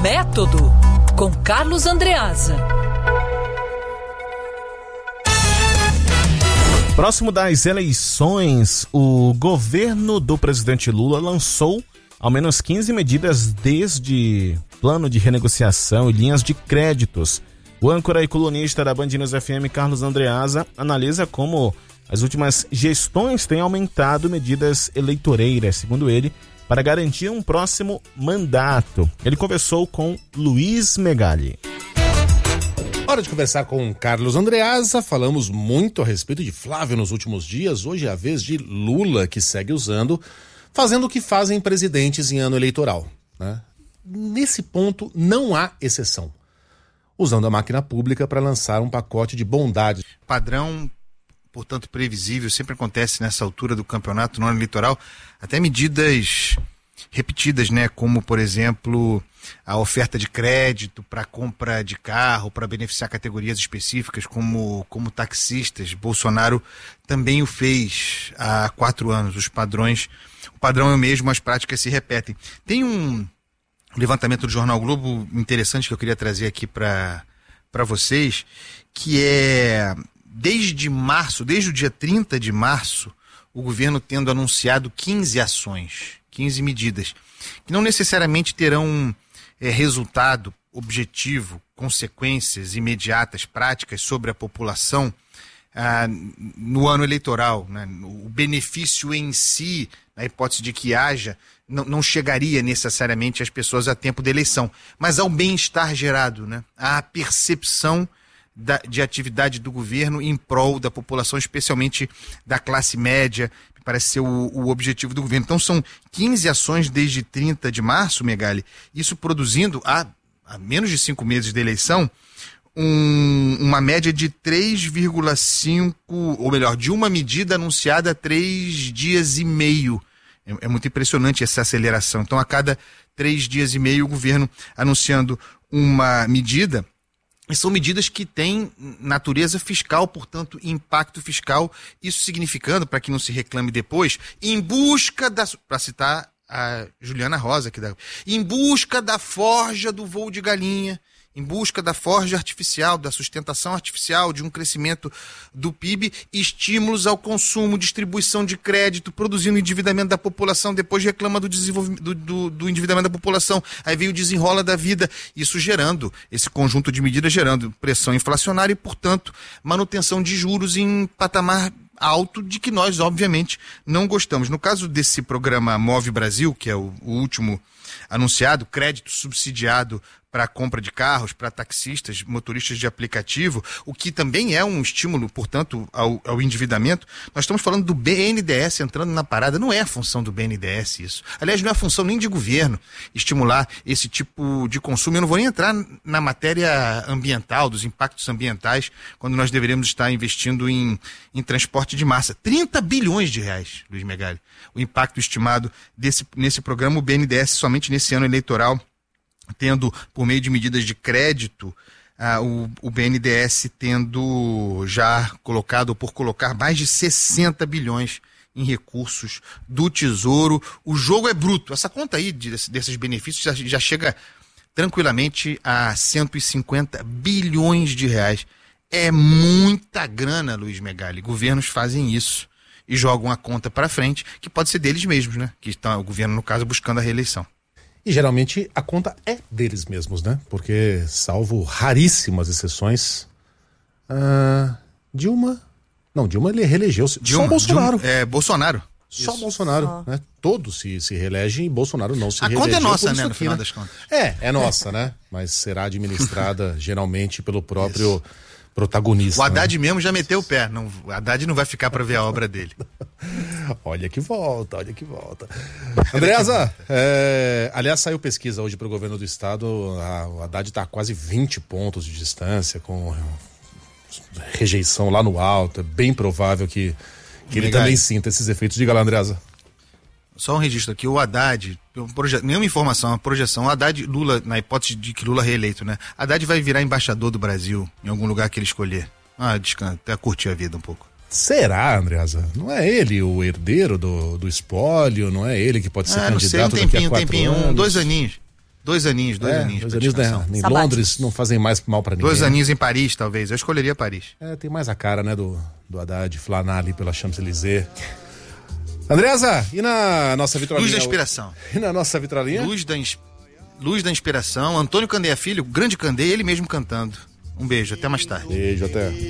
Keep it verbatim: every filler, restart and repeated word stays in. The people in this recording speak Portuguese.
Método, com Carlos Andreasa. Próximo das eleições, o governo do presidente Lula lançou ao menos quinze medidas desde plano de renegociação e linhas de créditos. O âncora e colunista da Band News F M, Carlos Andreasa, analisa como as últimas gestões têm aumentado medidas eleitoreiras, segundo ele, para garantir um próximo mandato. Ele conversou com Luiz Megali. Hora de conversar com Carlos Andreasa. Falamos muito a respeito de Flávio nos últimos dias. Hoje é a vez de Lula, que segue usando, fazendo o que fazem presidentes em ano eleitoral, né? Nesse ponto, não há exceção. Usando a máquina pública para lançar um pacote de bondade. Padrão, portanto, previsível, sempre acontece nessa altura do campeonato, no ano eleitoral, até medidas repetidas, né? Como, por exemplo, a oferta de crédito para compra de carro, para beneficiar categorias específicas, como, como taxistas. Bolsonaro também o fez há quatro anos. Os padrões, o padrão é o mesmo, as práticas se repetem. Tem um levantamento do Jornal Globo interessante que eu queria trazer aqui para para vocês, que é desde março, desde o dia trinta de março, o governo tendo anunciado quinze ações, quinze medidas, que não necessariamente terão é, resultado objetivo, consequências imediatas, práticas sobre a população ah, no ano eleitoral, né? O benefício em si, na hipótese de que haja, não, não chegaria necessariamente às pessoas a tempo da eleição, mas ao bem-estar gerado, né? À percepção da, de atividade do governo em prol da população, especialmente da classe média, parece ser o, o objetivo do governo. Então são quinze ações desde trinta de março, Megali, isso produzindo, há, há menos de cinco meses da eleição, um, uma média de três vírgula cinco, ou melhor, de uma medida anunciada a três dias e meio. É, é muito impressionante essa aceleração. Então, a cada três dias e meio, o governo anunciando uma medida. E são medidas que têm natureza fiscal, portanto, impacto fiscal. Isso significando, para que não se reclame depois, em busca da... Para citar a Juliana Rosa aqui, da, em busca da forja do voo de galinha, em busca da forja artificial, da sustentação artificial, de um crescimento do P I B, estímulos ao consumo, distribuição de crédito, produzindo endividamento da população, depois reclama do, desenvolvimento, do, do, do endividamento da população, aí veio o desenrola da vida, isso gerando, esse conjunto de medidas gerando pressão inflacionária e, portanto, manutenção de juros em patamar alto, de que nós, obviamente, não gostamos. No caso desse programa Move Brasil, que é o, o último anunciado, crédito subsidiado para a compra de carros, para taxistas, motoristas de aplicativo, o que também é um estímulo, portanto, ao, ao endividamento. Nós estamos falando do B N D E S entrando na parada, não é a função do B N D E S isso. Aliás, não é a função nem de governo estimular esse tipo de consumo. Eu não vou nem entrar na matéria ambiental, dos impactos ambientais, quando nós deveríamos estar investindo em, em transporte de massa. trinta bilhões de reais, Luiz Megali. O impacto estimado desse, nesse programa, o B N D E S, somente nesse ano eleitoral, tendo, por meio de medidas de crédito, ah, o, o B N D E S tendo já colocado, ou por colocar, mais de sessenta bilhões em recursos do Tesouro. O jogo é bruto. Essa conta aí de, desses benefícios já, já chega tranquilamente a cento e cinquenta bilhões de reais. É muita grana, Luiz Megali. Governos fazem isso e jogam a conta para frente, que pode ser deles mesmos, né? Que está o governo, no caso, buscando a reeleição. E geralmente a conta é deles mesmos, né? Porque, salvo raríssimas exceções, uh, Dilma... Não, Dilma ele reelegeu-se. Dilma, Só Bolsonaro. Dilma, é, Bolsonaro. Só Isso. Bolsonaro, Só. né? Todos se, se reelegem e Bolsonaro não se a reelegeu. A conta é nossa, né? Aqui, No final né? das contas. É, é nossa, né? Mas será administrada geralmente pelo próprio... Isso. Protagonista. O Haddad, né? Mesmo já meteu o pé. Não, o Haddad não vai ficar para ver a obra dele. Olha que volta, olha que volta. Andreasa, é, aliás, saiu pesquisa hoje para o governo do estado. A, o Haddad está a quase vinte pontos de distância, com rejeição lá no alto. É bem provável que, que ele também sinta esses efeitos. Diga lá, Andreasa. Só um registro aqui, o Haddad, proje... nenhuma informação, uma projeção, o Haddad, Lula, na hipótese de que Lula é reeleito, né? Haddad vai virar embaixador do Brasil, em algum lugar que ele escolher. Ah, descansa, até curtir a vida um pouco. Será, Andreasa? Não é ele o herdeiro do, do espólio? Não é ele que pode ser ah, candidato não sei, um tempinho, daqui a quatro um tempinho, anos? Um, dois aninhos. Dois aninhos, dois É, aninhos. dois pra aninhos, né? descansar. Em Sabáticos. Londres não fazem mais mal pra ninguém. Dois né? aninhos em Paris, talvez. Eu escolheria Paris. É, tem mais a cara, né, do, do Haddad flanar ali pela Champs-Élysées. Andreasa, e na nossa vitrolinha? Luz da inspiração. E na nossa vitrolinha? Luz da, ins... Luz da inspiração. Antônio Candeia Filho, grande Candeia, ele mesmo cantando. Um beijo, até mais tarde. Beijo, até.